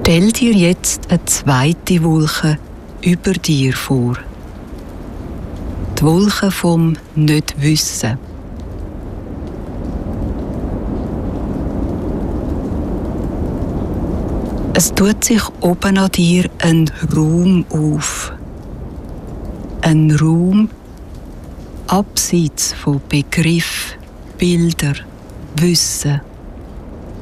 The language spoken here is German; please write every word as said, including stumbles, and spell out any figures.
Stell dir jetzt eine zweite Wolke über dir vor. Die Wolke vom Nicht-Wissen. Es tut sich oben an dir ein Raum auf. Ein Raum abseits von Begriff, Bilder, Wissen